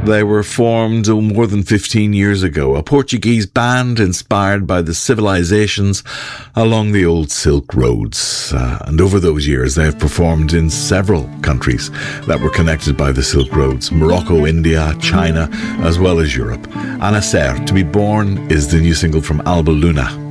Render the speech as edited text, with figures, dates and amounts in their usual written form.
They were formed more than 15 years ago, a Portuguese band inspired by the civilizations along the old Silk Roads. And over those years, they have performed in several countries that were connected by the Silk Roads: Morocco, India, China, as well as Europe. Anaser, To Be Born, is the new single from Alba Luna.